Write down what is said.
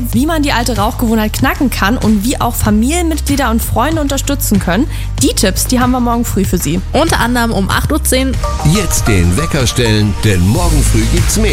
wie man die alte Rauchgewohnheit knacken kann und wie auch Familienmitglieder und Freunde unterstützen können. Die Tipps, die haben wir morgen früh für Sie. Unter anderem um 8:10 Uhr. Jetzt den Wecker stellen, denn morgen früh gibt's mehr.